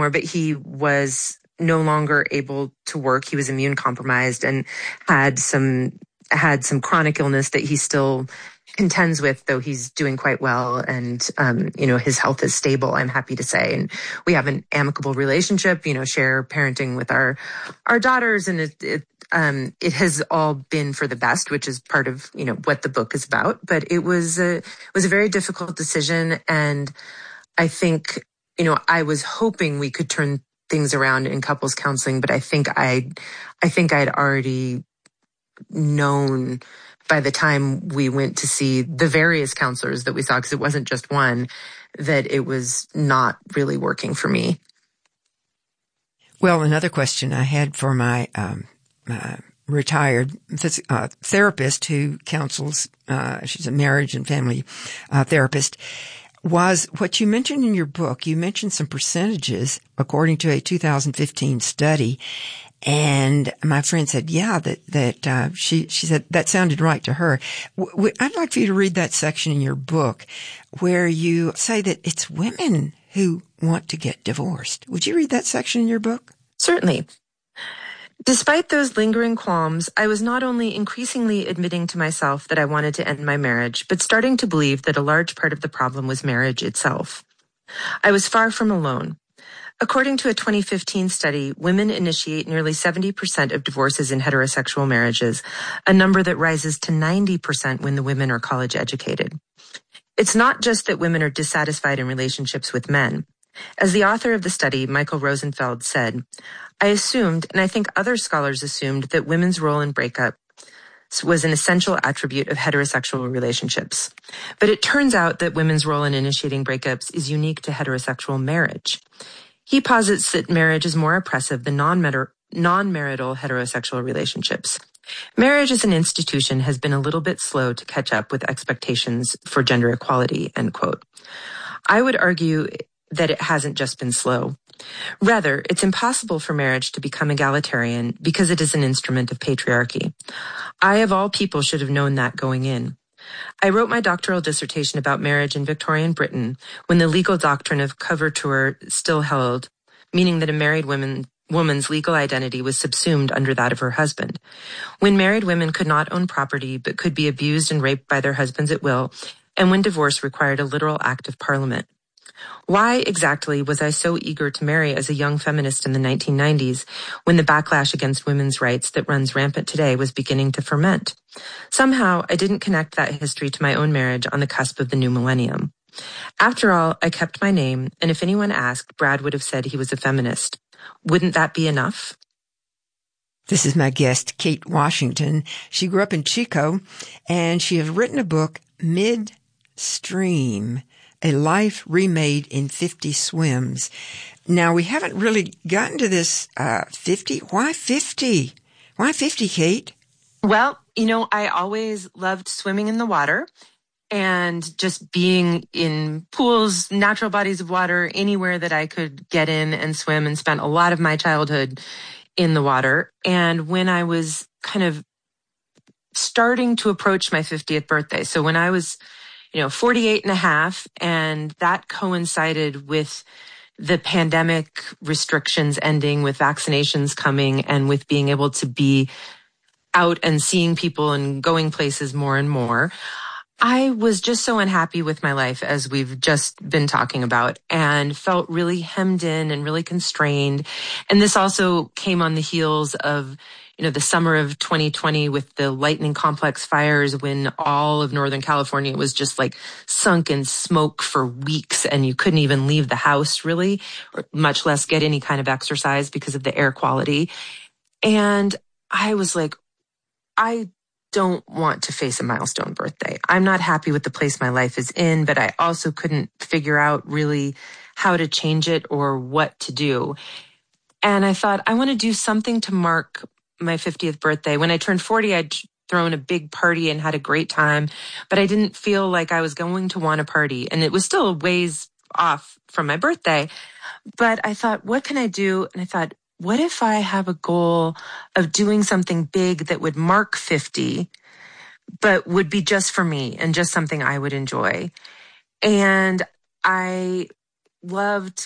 anymore, but he was no longer able to work. He was immune compromised and had some chronic illness that he still contends with, though he's doing quite well. And, his health is stable, I'm happy to say. And we have an amicable relationship, share parenting with our daughters. And it has all been for the best, which is part of, what the book is about. But it was a very difficult decision. And I think, I was hoping we could turn things around in couples counseling, but I think I'd already known by the time we went to see the various counselors that we saw, because it wasn't just one, that it was not really working for me. Well, another question I had for my retired therapist who counsels, she's a marriage and family therapist, was what you mentioned in your book. You mentioned some percentages according to a 2015 study. And my friend said, yeah, she said that sounded right to her. I'd like for you to read that section in your book where you say that it's women who want to get divorced. Would you read that section in your book? Certainly. Despite those lingering qualms, I was not only increasingly admitting to myself that I wanted to end my marriage, but starting to believe that a large part of the problem was marriage itself. I was far from alone. According to a 2015 study, women initiate nearly 70% of divorces in heterosexual marriages, a number that rises to 90% when the women are college educated. It's not just that women are dissatisfied in relationships with men. As the author of the study, Michael Rosenfeld, said, I assumed, and I think other scholars assumed, that women's role in breakup was an essential attribute of heterosexual relationships. But it turns out that women's role in initiating breakups is unique to heterosexual marriage. He posits that marriage is more oppressive than non-marital heterosexual relationships. Marriage as an institution has been a little bit slow to catch up with expectations for gender equality, end quote. I would argue that it hasn't just been slow. Rather, it's impossible for marriage to become egalitarian because it is an instrument of patriarchy. I, of all people, should have known that going in. I wrote my doctoral dissertation about marriage in Victorian Britain when the legal doctrine of coverture still held, meaning that a married woman's legal identity was subsumed under that of her husband. When married women could not own property but could be abused and raped by their husbands at will, and when divorce required a literal act of parliament. Why exactly was I so eager to marry as a young feminist in the 1990s when the backlash against women's rights that runs rampant today was beginning to ferment? Somehow, I didn't connect that history to my own marriage on the cusp of the new millennium. After all, I kept my name, and if anyone asked, Brad would have said he was a feminist. Wouldn't that be enough? This is my guest, Kate Washington. She grew up in Chico, and she has written a book, Midstream, A Life Remade in 50 Swims. Now, we haven't really gotten to this 50. Why 50? Why 50, Kate? Well, I always loved swimming in the water and just being in pools, natural bodies of water, anywhere that I could get in and swim, and spent a lot of my childhood in the water. And when I was kind of starting to approach my 50th birthday, so when I was 48 and a half, and that coincided with the pandemic restrictions ending, with vaccinations coming, and with being able to be out and seeing people and going places more and more. I was just so unhappy with my life, as we've just been talking about, and felt really hemmed in and really constrained. And this also came on the heels of the summer of 2020 with the lightning complex fires, when all of Northern California was just like sunk in smoke for weeks, and you couldn't even leave the house really, or much less get any kind of exercise because of the air quality. And I was like, I don't want to face a milestone birthday. I'm not happy with the place my life is in, but I also couldn't figure out really how to change it or what to do. And I thought, I want to do something to mark my 50th birthday. When I turned 40, I'd thrown a big party and had a great time, but I didn't feel like I was going to want a party. And it was still a ways off from my birthday. But I thought, what can I do? And I thought, what if I have a goal of doing something big that would mark 50, but would be just for me and just something I would enjoy? And I loved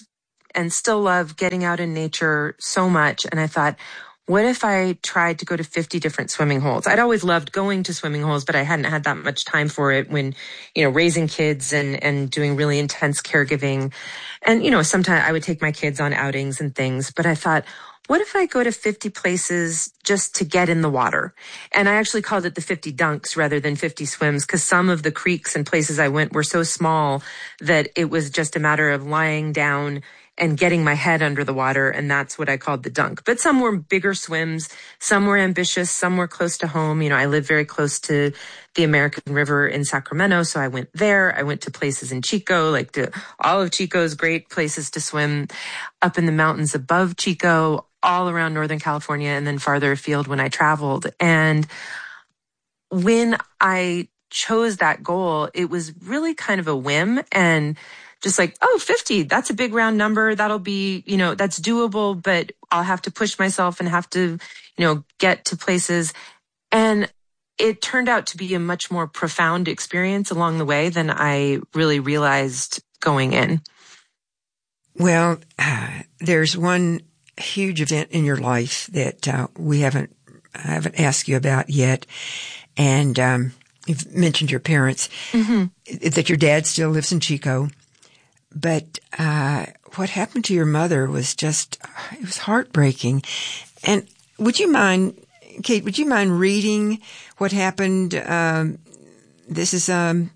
and still love getting out in nature so much. And I thought, what if I tried to go to 50 different swimming holes? I'd always loved going to swimming holes, but I hadn't had that much time for it when, raising kids and doing really intense caregiving. And, sometimes I would take my kids on outings and things, but I thought, what if I go to 50 places just to get in the water? And I actually called it the 50 dunks rather than 50 swims, because some of the creeks and places I went were so small that it was just a matter of lying down and getting my head under the water. And that's what I called the dunk. But some were bigger swims, some were ambitious, some were close to home. I live very close to the American River in Sacramento. So I went there. I went to places in Chico, like all of Chico's great places to swim, up in the mountains above Chico, all around Northern California, and then farther afield when I traveled. And when I chose that goal, it was really kind of a whim, and just like, 50, that's a big round number. That'll be, that's doable, but I'll have to push myself and have to, get to places. And it turned out to be a much more profound experience along the way than I really realized going in. Well, there's one huge event in your life that I haven't asked you about yet. And you've mentioned your parents, that your dad still lives in Chico. But what happened to your mother was it was heartbreaking. And Kate, would you mind reading what happened? This is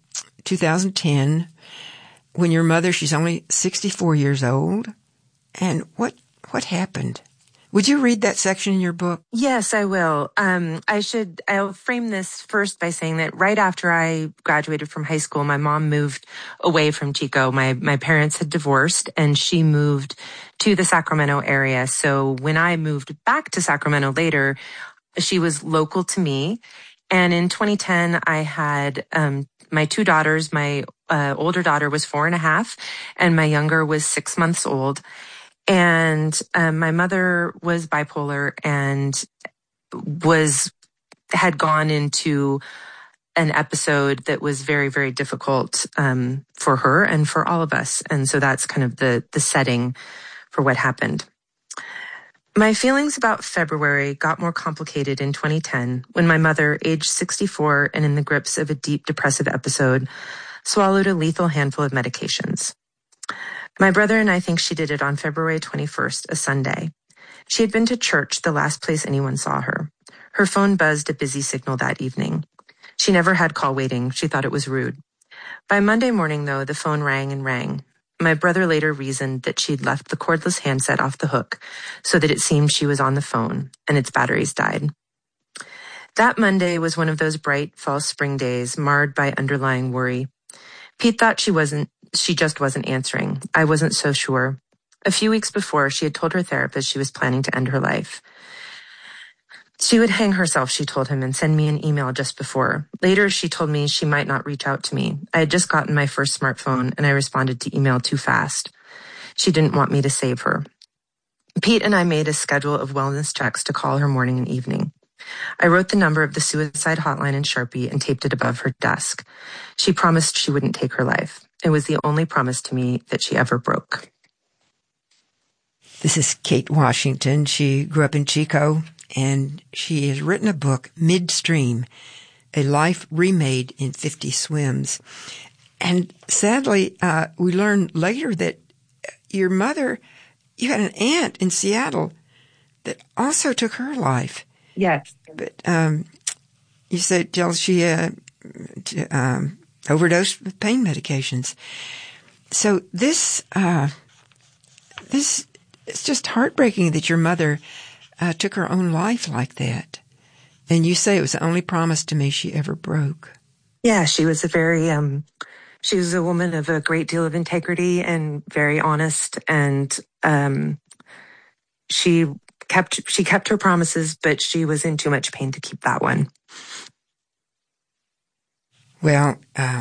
2010, when your mother, she's only 64 years old. And what happened? Would you read that section in your book? Yes, I will. I'll frame this first by saying that right after I graduated from high school, my mom moved away from Chico. My parents had divorced, and she moved to the Sacramento area. So when I moved back to Sacramento later, she was local to me. And in 2010, I had my two daughters. My older daughter was 4.5, and my younger was 6 months old. And my mother was bipolar and had gone into an episode that was very, very difficult for her and for all of us. And so that's kind of the setting for what happened. My feelings about February got more complicated in 2010 when my mother, aged 64 and in the grips of a deep depressive episode, swallowed a lethal handful of medications. My brother and I think she did it on February 21st, a Sunday. She had been to church, the last place anyone saw her. Her phone buzzed a busy signal that evening. She never had call waiting. She thought it was rude. By Monday morning, though, the phone rang and rang. My brother later reasoned that she'd left the cordless handset off the hook so that it seemed she was on the phone and its batteries died. That Monday was one of those bright fall spring days marred by underlying worry. Pete thought she just wasn't answering. I wasn't so sure. A few weeks before, she had told her therapist she was planning to end her life. She would hang herself, she told him, and send me an email just before. Later, she told me she might not reach out to me. I had just gotten my first smartphone, and I responded to email too fast. She didn't want me to save her. Pete and I made a schedule of wellness checks to call her morning and evening. I wrote the number of the suicide hotline in Sharpie and taped it above her desk. She promised she wouldn't take her life. It was the only promise to me that she ever broke. This is Kate Washington. She grew up in Chico, and she has written a book, Midstream, A Life Remade in 50 Swims. And sadly, we learned later that your mother, you had an aunt in Seattle that also took her life. Yes. But you said, Jill, she overdosed with pain medications. So this it's just heartbreaking that your mother took her own life like that. And you say it was the only promise to me she ever broke. Yeah, she was she was a woman of a great deal of integrity and very honest. And she kept her promises, but she was in too much pain to keep that one. Well,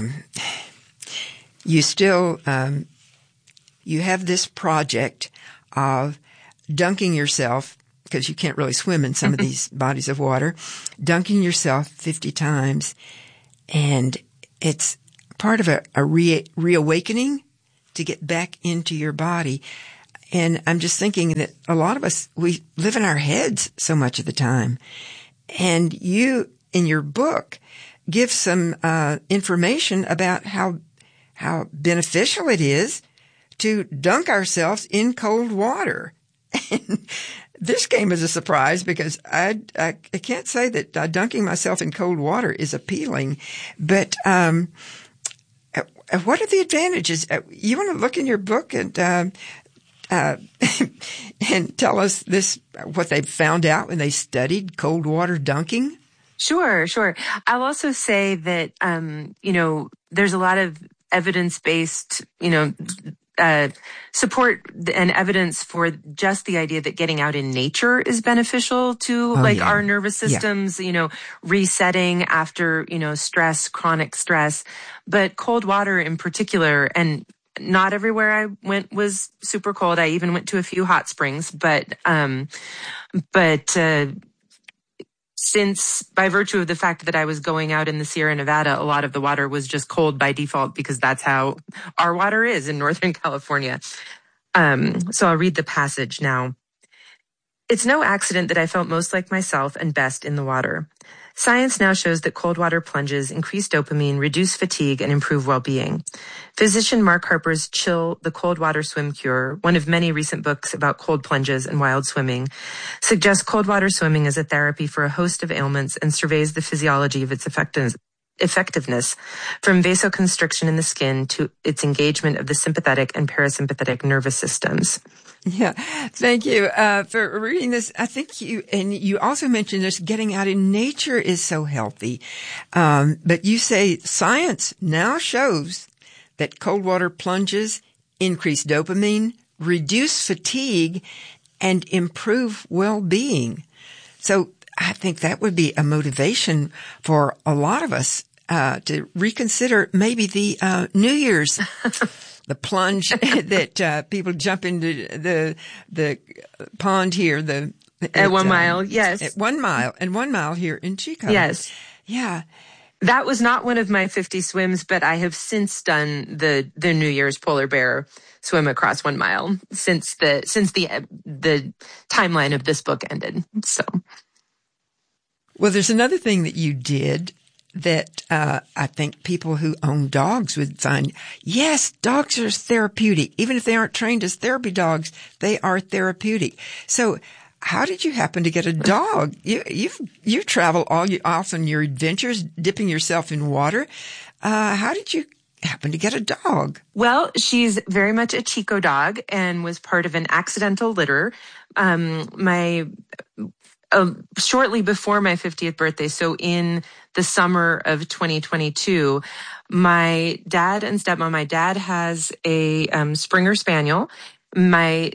you still, you have this project of dunking yourself, because you can't really swim in some of these bodies of water, dunking yourself 50 times. And it's part of a reawakening to get back into your body. And I'm just thinking that a lot of us, we live in our heads so much of the time. And you, in your book, give some information about how beneficial it is to dunk ourselves in cold water. And this came as a surprise because I can't say that dunking myself in cold water is appealing, but what are the advantages? You want to look in your book and and tell us what they found out when they studied cold water dunking? Sure. I'll also say that, there's a lot of evidence-based, support and evidence for just the idea that getting out in nature is beneficial to our nervous systems, resetting after, stress, chronic stress. But cold water in particular, and not everywhere I went was super cold. I even went to a few hot springs, but since by virtue of the fact that I was going out in the Sierra Nevada, a lot of the water was just cold by default because that's how our water is in Northern California. So I'll read the passage now. It's no accident that I felt most like myself and best in the water. Science now shows that cold water plunges increase dopamine, reduce fatigue, and improve well-being. Physician Mark Harper's Chill, the Cold Water Swim Cure, one of many recent books about cold plunges and wild swimming, suggests cold water swimming as a therapy for a host of ailments and surveys the physiology of its effectiveness from vasoconstriction in the skin to its engagement of the sympathetic and parasympathetic nervous systems. Yeah. Thank you, for reading this. I think you also mentioned this getting out in nature is so healthy. But you say science now shows that cold water plunges increase dopamine, reduce fatigue, and improve well-being. So I think that would be a motivation for a lot of us, to reconsider maybe the, New Year's the plunge that people jump into the pond here. At 1 mile, yes. At 1 mile and 1 mile here in Chico. Yes. Yeah. That was not one of my 50 swims, but I have since done the New Year's polar bear swim across 1 mile since the timeline of this book ended. So. Well, there's another thing that you did that I think people who own dogs would find. Yes, dogs are therapeutic. Even if they aren't trained as therapy dogs, they are therapeutic. So how did you happen to get a dog? You travel often your adventures, dipping yourself in water. How did you happen to get a dog? Well, she's very much a Chico dog and was part of an accidental litter. Shortly before my 50th birthday, so in the summer of 2022, my dad and stepmom, my dad has a Springer Spaniel. My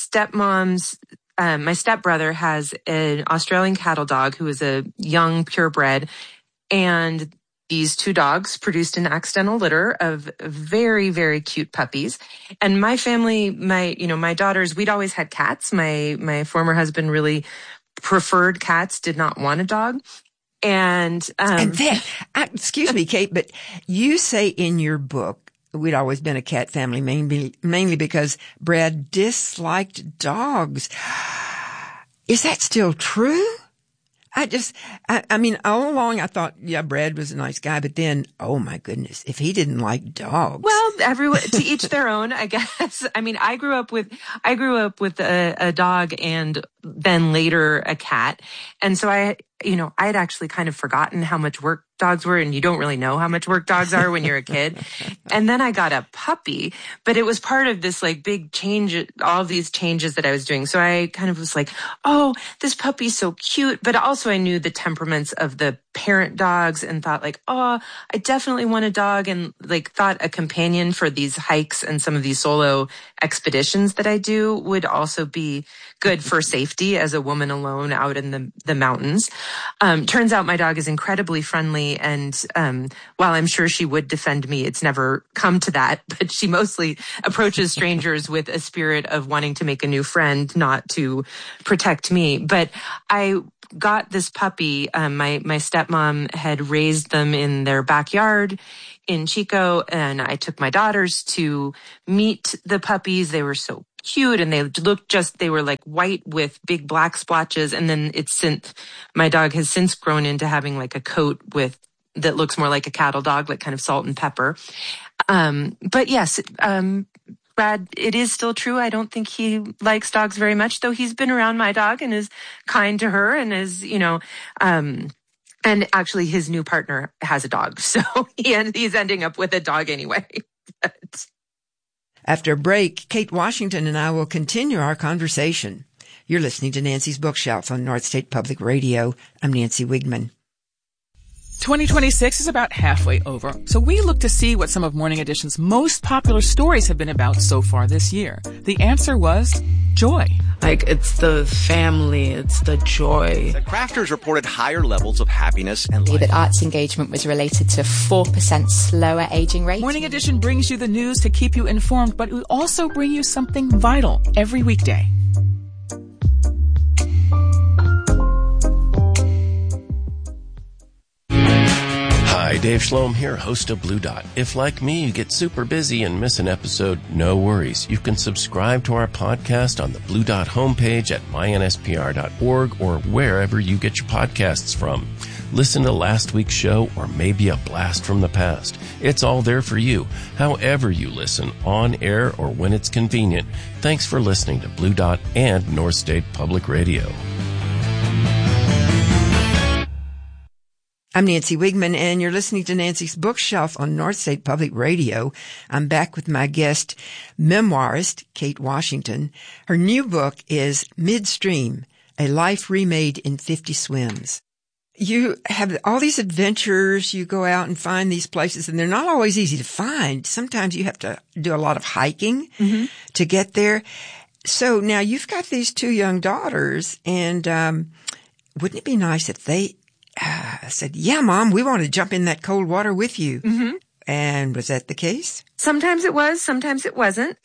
stepbrother has an Australian cattle dog who is a young purebred. And these two dogs produced an accidental litter of very, very cute puppies. And my family, my daughters, we'd always had cats. My former husband really preferred cats, did not want a dog. And then, excuse me, Kate, but you say in your book, we'd always been a cat family, mainly because Brad disliked dogs. Is that still true? I mean, all along I thought, yeah, Brad was a nice guy, but then, oh my goodness, if he didn't like dogs. Well, everyone, to each their own, I guess. I mean, I grew up with a dog and then later a cat. And so I had actually kind of forgotten how much work dogs were, and you don't really know how much work dogs are when you're a kid. And then I got a puppy, but it was part of this like big change, all these changes that I was doing. So I kind of was like, oh, this puppy's so cute. But also I knew the temperaments of the parent dogs and thought like, oh, I definitely want a dog, and like thought a companion for these hikes and some of these solo expeditions that I do would also be good for safety as a woman alone out in the mountains. Turns out my dog is incredibly friendly, and while I'm sure she would defend me, it's never come to that, but she mostly approaches strangers with a spirit of wanting to make a new friend, not to protect me. But I got this puppy. My stepmom had raised them in their backyard in Chico, and I took my daughters to meet the puppies. They were so cute, and they were like white with big black splotches. And then my dog has since grown into having like a coat that looks more like a cattle dog, like kind of salt and pepper. But yes, Brad, it is still true. I don't think he likes dogs very much, though he's been around my dog and is kind to her and is, and actually his new partner has a dog. So he's ending up with a dog anyway. After a break, Kate Washington and I will continue our conversation. You're listening to Nancy's Bookshelf on North State Public Radio. I'm Nancy Wigman. 2026 is about halfway over, so we look to see what some of Morning Edition's most popular stories have been about so far this year. The answer was joy. Like, it's the family, it's the joy. The crafters reported higher levels of happiness and life. That arts engagement was related to 4% slower aging rate. Morning Edition brings you the news to keep you informed, but we also bring you something vital every weekday. Hi, Dave Schloem here, host of Blue Dot. If, like me, you get super busy and miss an episode, no worries. You can subscribe to our podcast on the Blue Dot homepage at mynspr.org or wherever you get your podcasts from. Listen to last week's show or maybe a blast from the past. It's all there for you, however you listen, on air or when it's convenient. Thanks for listening to Blue Dot and North State Public Radio. I'm Nancy Wigman, and you're listening to Nancy's Bookshelf on North State Public Radio. I'm back with my guest, memoirist Kate Washington. Her new book is Midstream, A Life Remade in 50 Swims. You have all these adventures. You go out and find these places, and they're not always easy to find. Sometimes you have to do a lot of hiking to get there. So now you've got these two young daughters, and wouldn't it be nice if they said, yeah, Mom, we want to jump in that cold water with you. Mm-hmm. And was that the case? Sometimes it was, sometimes it wasn't.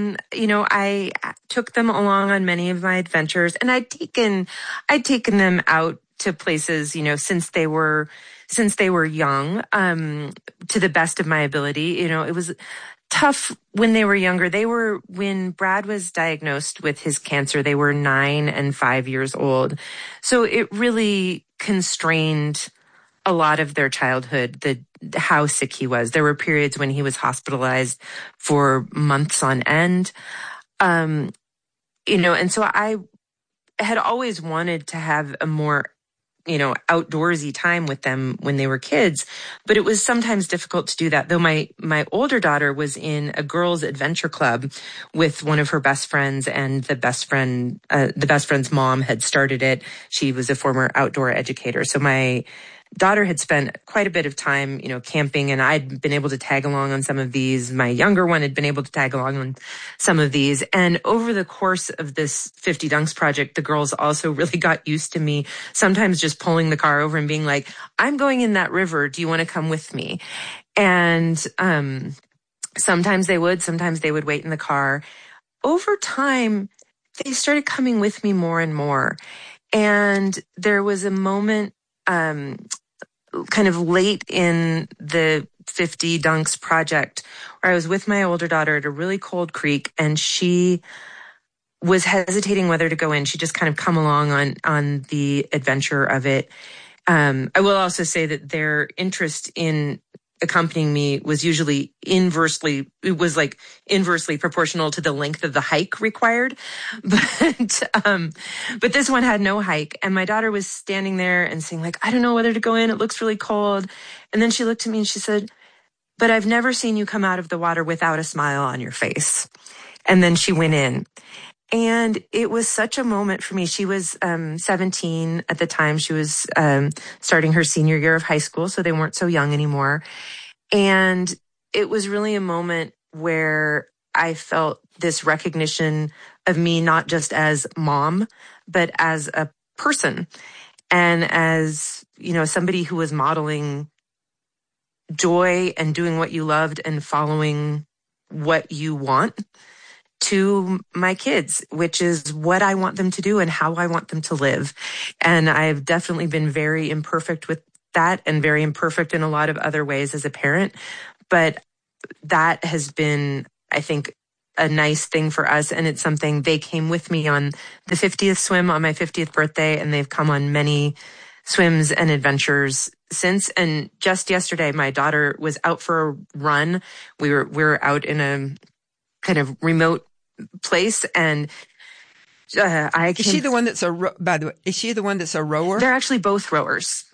I took them along on many of my adventures, and I'd taken them out to places, since they were young, to the best of my ability. It was tough when they were younger. When Brad was diagnosed with his cancer, they were 9 and 5 years old. So it really constrained a lot of their childhood, how sick he was. There were periods when he was hospitalized for months on end. And so I had always wanted to have a more outdoorsy time with them when they were kids, but it was sometimes difficult to do that. Though my older daughter was in a girls' adventure club with one of her best friends, and the best friend's mom had started it. She was a former outdoor educator. So my daughter had spent quite a bit of time, camping, and I'd been able to tag along on some of these. My younger one had been able to tag along on some of these. And over the course of this 50 Dunks project, the girls also really got used to me sometimes just pulling the car over and being like, I'm going in that river. Do you want to come with me? And sometimes they would wait in the car. Over time, they started coming with me more and more. And there was a moment kind of late in the 50 Dunks project where I was with my older daughter at a really cold creek, and she was hesitating whether to go in. She just kind of come along on the adventure of it. I will also say that their interest in accompanying me was usually inversely proportional to the length of the hike required. But this one had no hike. And my daughter was standing there and saying, like, I don't know whether to go in. It looks really cold. And then she looked at me and she said, but I've never seen you come out of the water without a smile on your face. And then she went in. And it was such a moment for me. She was 17 at the time. She was starting her senior year of high school, so they weren't so young anymore. And it was really a moment where I felt this recognition of me, not just as mom, but as a person, and as, somebody who was modeling joy and doing what you loved and following what you want to my kids, which is what I want them to do and how I want them to live. And I've definitely been very imperfect with that, and very imperfect in a lot of other ways as a parent. But that has been, I think, a nice thing for us. And it's something they came with me on the 50th swim on my 50th birthday. And they've come on many swims and adventures since. And just yesterday, my daughter was out for a run. We were out in a kind of remote place, and Is she the one that's by the way, is she the one that's a rower? They're actually both rowers.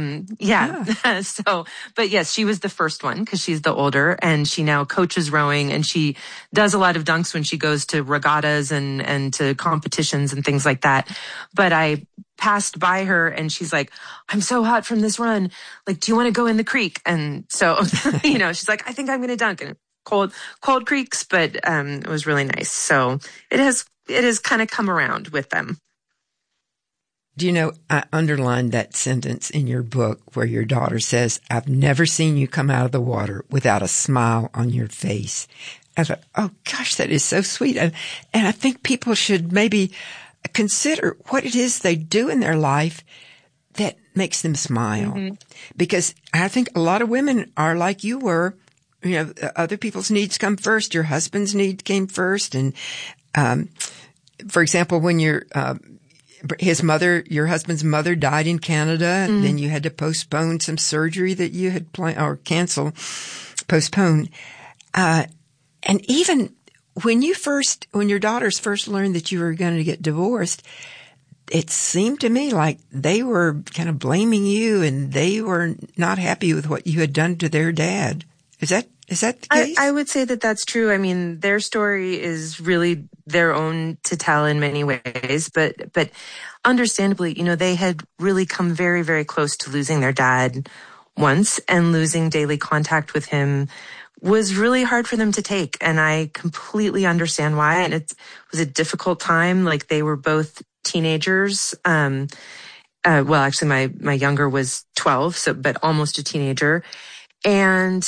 So, but yes, she was the first one because she's the older, and she now coaches rowing, and she does a lot of dunks when she goes to regattas and to competitions and things like that. But I passed by her and she's like, I'm so hot from this run. Like, do you want to go in the creek? And so, she's like, I think I'm going to dunk. And cold creeks, but it was really nice. So it has kind of come around with them. Do you know, I underlined that sentence in your book where your daughter says, I've never seen you come out of the water without a smile on your face. I thought, oh gosh, that is so sweet. And I think people should maybe consider what it is they do in their life that makes them smile. Mm-hmm. Because I think a lot of women are like you were. Other people's needs come first. Your husband's need came first. And, for example, when your husband's mother died in Canada, and then you had to postpone some surgery that you had planned or postpone. And even when your daughters first learned that you were going to get divorced, it seemed to me like they were kind of blaming you and they were not happy with what you had done to their dad. Is that the case? I would say that that's true. I mean, their story is really their own to tell in many ways, but understandably, they had really come very, very close to losing their dad once, and losing daily contact with him was really hard for them to take. And I completely understand why. And it was a difficult time. Like, they were both teenagers. Well, actually my younger was 12, but almost a teenager. And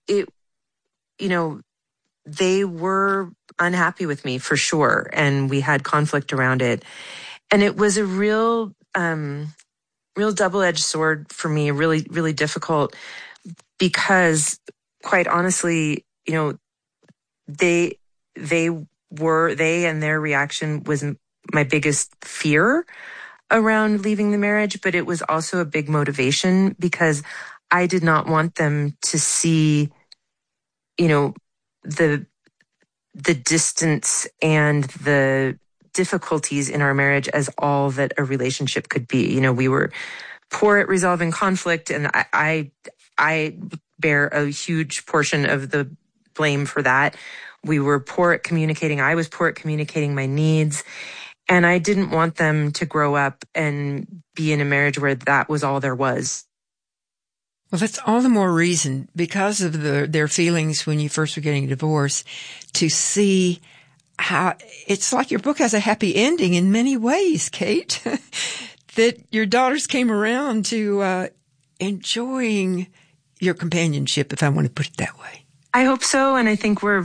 they were unhappy with me for sure. And we had conflict around it. And it was a real double-edged sword for me, really, really difficult, because quite honestly, they and their reaction was my biggest fear around leaving the marriage, but it was also a big motivation because I did not want them to see, the distance and the difficulties in our marriage as all that a relationship could be. We were poor at resolving conflict, and I bear a huge portion of the blame for that. We were poor at communicating. I was poor at communicating my needs. And I didn't want them to grow up and be in a marriage where that was all there was. Well, that's all the more reason, because of their feelings when you first were getting a divorce, to see how it's like your book has a happy ending in many ways, Kate, that your daughters came around to enjoying your companionship, if I want to put it that way. I hope so. And I think we're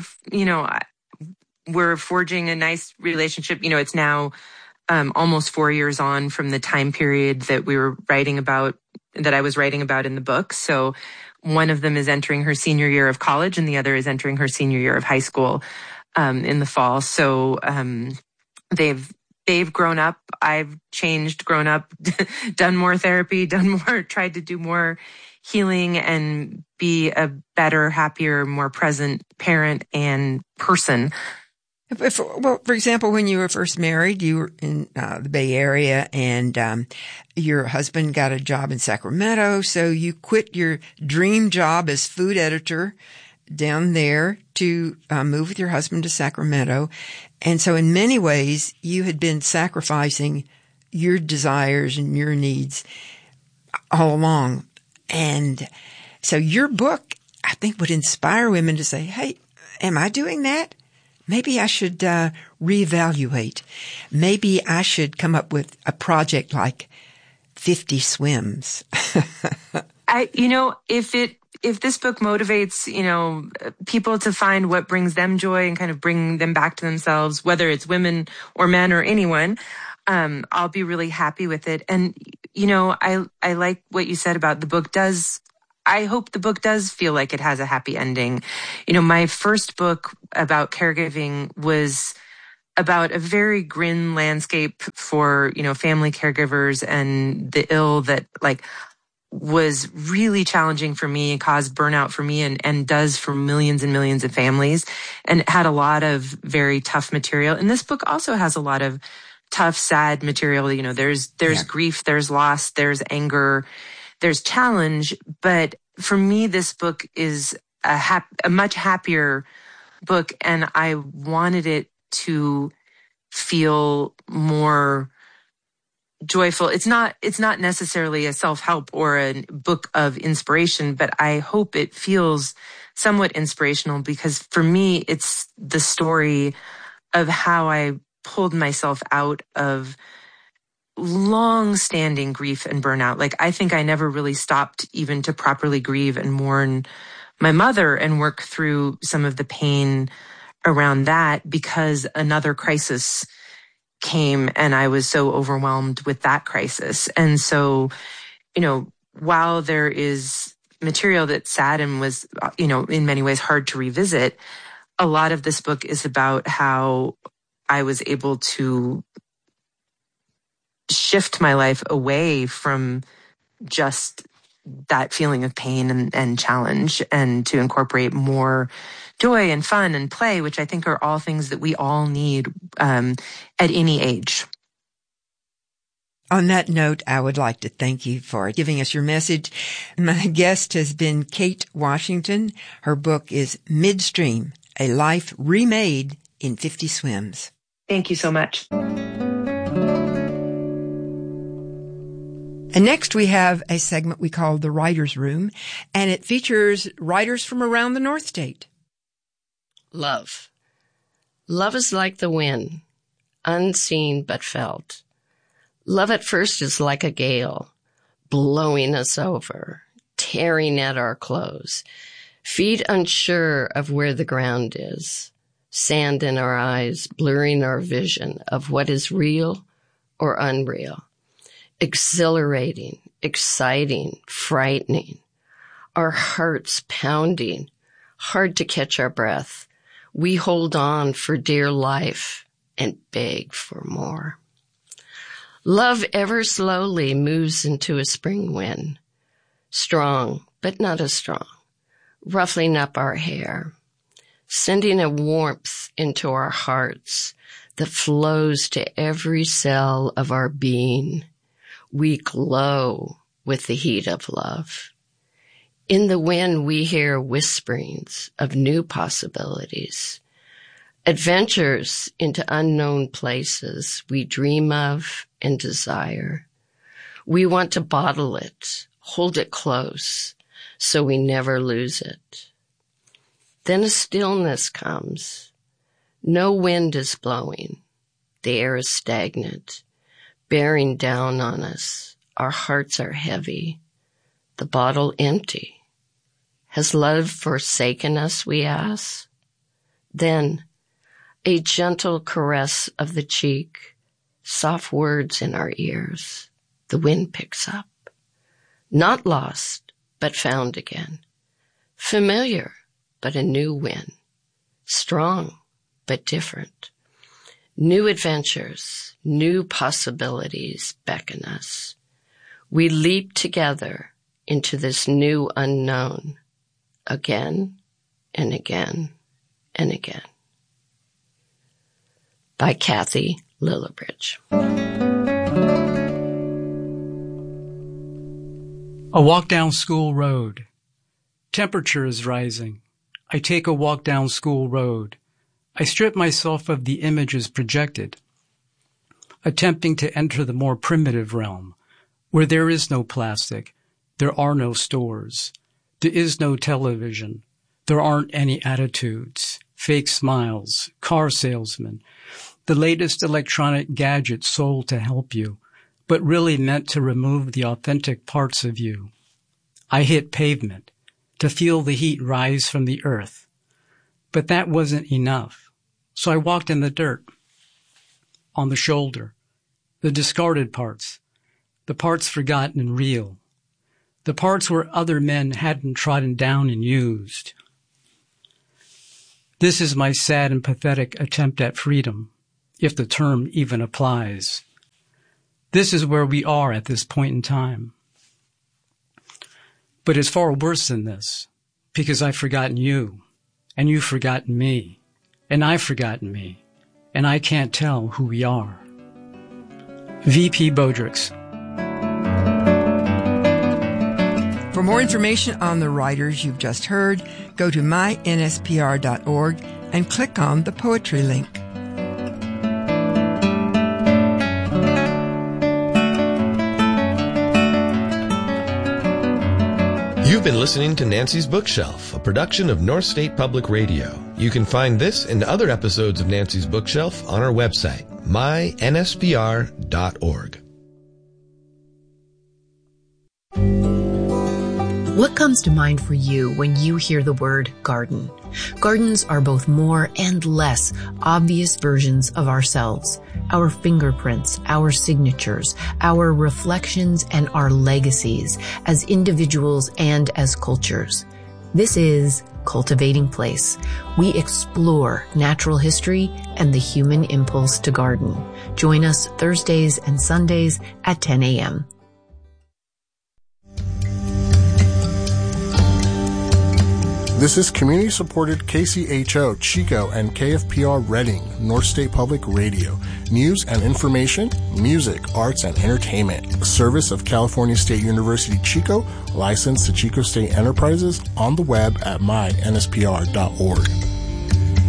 forging a nice relationship. It's now almost 4 years on from the time period that we were writing about, that I was writing about in the book. So one of them is entering her senior year of college and the other is entering her senior year of high school in the fall. So they've grown up. I've changed, grown up, done more therapy, tried to do more healing and be a better, happier, more present parent and person. For example, when you were first married, you were in the Bay Area, and your husband got a job in Sacramento, so you quit your dream job as food editor down there to move with your husband to Sacramento. And so in many ways, you had been sacrificing your desires and your needs all along. And so your book, I think, would inspire women to say, hey, am I doing that? Maybe I should reevaluate. Maybe I should come up with a project like 50 swims. If this book motivates, people to find what brings them joy and kind of bring them back to themselves, whether it's women or men or anyone, I'll be really happy with it. And, I like what you said about the book I hope the book does feel like it has a happy ending. My first book about caregiving was about a very grim landscape for, family caregivers and the ill that was really challenging for me and caused burnout for me and does for millions and millions of families, and it had a lot of very tough material. And this book also has a lot of tough, sad material. There's grief, there's loss, there's anger, there's challenge. But for me, this book is a much happier book, and I wanted it to feel more joyful. It's not necessarily a self-help or a book of inspiration, but I hope it feels somewhat inspirational, because for me, it's the story of how I pulled myself out of long-standing grief and burnout. I think I never really stopped even to properly grieve and mourn my mother and work through some of the pain around that, because another crisis came and I was so overwhelmed with that crisis. And so, while there is material that's sad and was, in many ways hard to revisit, a lot of this book is about how I was able to shift my life away from just that feeling of pain and challenge, and to incorporate more joy and fun and play, which I think are all things that we all need at any age. On that note, I would like to thank you for giving us your message. My guest has been Kate Washington. Her book is Midstream, A Life Remade in 50 Swims. Thank you so much. And next we have a segment we call The Writer's Room, and it features writers from around the North State. Love. Love is like the wind, unseen but felt. Love at first is like a gale, blowing us over, tearing at our clothes, feet unsure of where the ground is, sand in our eyes, blurring our vision of what is real or unreal, exhilarating, exciting, frightening, our hearts pounding, hard to catch our breath. We hold on for dear life and beg for more. Love ever slowly moves into a spring wind, strong but not as strong, ruffling up our hair, sending a warmth into our hearts that flows to every cell of our being. We glow with the heat of love. In the wind, we hear whisperings of new possibilities, adventures into unknown places we dream of and desire. We want to bottle it, hold it close, so we never lose it. Then a stillness comes. No wind is blowing. The air is stagnant, bearing down on us. Our hearts are heavy, the bottle empty. Has love forsaken us, we ask? Then, a gentle caress of the cheek, soft words in our ears. The wind picks up. Not lost, but found again. Familiar, but a new wind. Strong, but different. New adventures, new possibilities beckon us. We leap together into this new unknown, again and again and again. By Kathy Lillibridge. A walk down school road. Temperature is rising. I take a walk down school road. I strip myself of the images projected, attempting to enter the more primitive realm, where there is no plastic, there are no stores, there is no television, there aren't any attitudes, fake smiles, car salesmen, the latest electronic gadget sold to help you, but really meant to remove the authentic parts of you. I hit pavement to feel the heat rise from the earth, but that wasn't enough. So I walked in the dirt, on the shoulder, the discarded parts, the parts forgotten and real, the parts where other men hadn't trodden down and used. This is my sad and pathetic attempt at freedom, if the term even applies. This is where we are at this point in time. But it's far worse than this, because I've forgotten you, and you've forgotten me, and I've forgotten me, and I can't tell who we are. V.P. Bodricks. For more information on the writers you've just heard, go to mynspr.org and click on the poetry link. You've been listening to Nancy's Bookshelf, a production of North State Public Radio. You can find this and other episodes of Nancy's Bookshelf on our website, mynspr.org. What comes to mind for you when you hear the word garden? Gardens are both more and less obvious versions of ourselves, our fingerprints, our signatures, our reflections, and our legacies as individuals and as cultures. This is Cultivating Place. We explore natural history and the human impulse to garden. Join us Thursdays and Sundays at 10 a.m. This is community-supported KCHO, Chico, and KFPR Reading, North State Public Radio. News and information, music, arts, and entertainment. A service of California State University, Chico, licensed to Chico State Enterprises, on the web at mynspr.org.